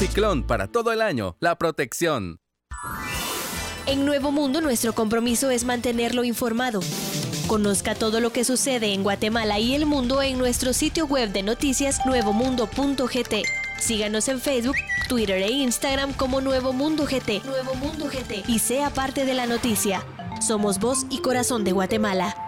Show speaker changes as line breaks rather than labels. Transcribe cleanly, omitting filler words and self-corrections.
Ciclón, para todo el año, la protección.
En Nuevo Mundo, nuestro compromiso es mantenerlo informado. Conozca todo lo que sucede en Guatemala y el mundo en nuestro sitio web de noticias nuevomundo.gt. Síganos en Facebook, Twitter e Instagram como Nuevo Mundo GT. Nuevo Mundo GT. Y sea parte de la noticia. Somos voz y corazón de Guatemala.